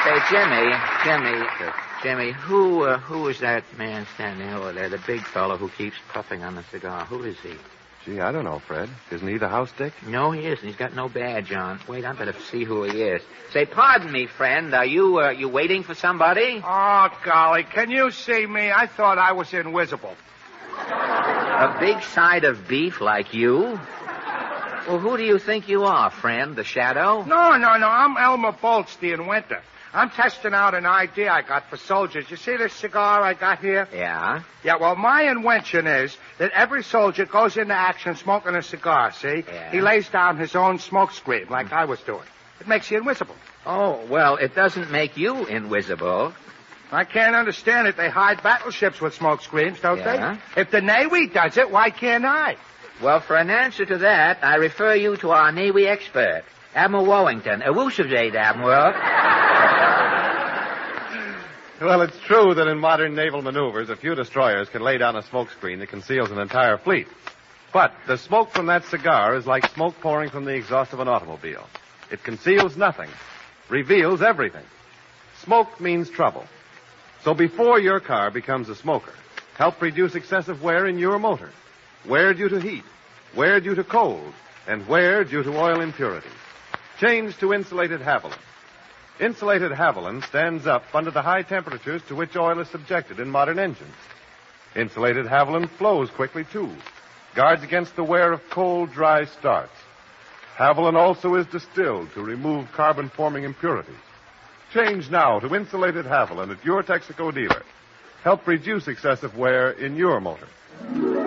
Say, Jimmy, who is that man standing over there, the big fellow who keeps puffing on the cigar? Who is he? Gee, I don't know, Fred. Isn't he the house dick? No, he isn't. He's got no badge on. Wait, I better see who he is. Say, pardon me, friend. Are you waiting for somebody? Oh, golly, can you see me? I thought I was invisible. A big side of beef like you? Well, who do you think you are, friend? The Shadow? No. I'm Elmer Bolts, the inventor. I'm testing out an idea I got for soldiers. You see this cigar I got here? Yeah? Yeah, well, my invention is that every soldier goes into action smoking a cigar, see? Yeah. He lays down his own smoke screen like I was doing. It makes you invisible. Oh, well, it doesn't make you invisible. I can't understand it. They hide battleships with smoke screens, don't Yeah. they? If the Navy does it, why can't I? Well, for an answer to that, I refer you to our Navy expert, Admiral Wellington. Elucidate, Admiral. Well, it's true that in modern naval maneuvers, a few destroyers can lay down a smoke screen that conceals an entire fleet. But the smoke from that cigar is like smoke pouring from the exhaust of an automobile. It conceals nothing, reveals everything. Smoke means trouble. So before your car becomes a smoker, help reduce excessive wear in your motor. Wear due to heat, wear due to cold, and wear due to oil impurities. Change to insulated Haviland. Insulated Haviland stands up under the high temperatures to which oil is subjected in modern engines. Insulated Haviland flows quickly, too, guards against the wear of cold, dry starts. Haviland also is distilled to remove carbon-forming impurities. Change now to insulated Haviland at your Texaco dealer. Help reduce excessive wear in your motor.